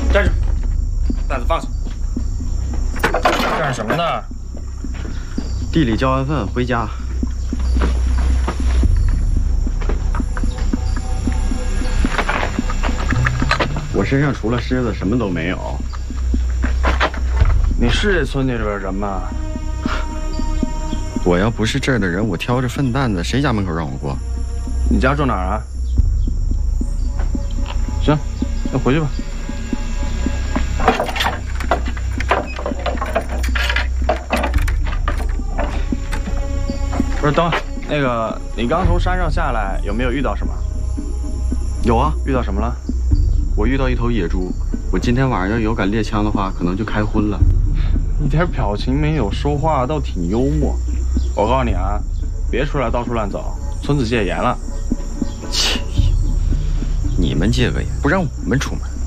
站住！袋子放下。干什么呢？ 地里交完粪回家。我身上除了虱子什么都没有。 你是这村里边人吗？ 我要不是这儿的人，我挑着粪担子，谁家门口让我过？ 你家住哪儿啊？行，那回去吧。不是，等会儿，那个，你刚从山上下来，有没有遇到什么？ 有啊， 遇到什么了？ 我遇到一头野猪。我今天晚上要有杆猎枪的话，可能就开荤了。 一点表情没有，说话倒挺幽默。我告诉你啊，别出来到处乱走，村子戒严了。 切，你们戒个严，不让我们出门。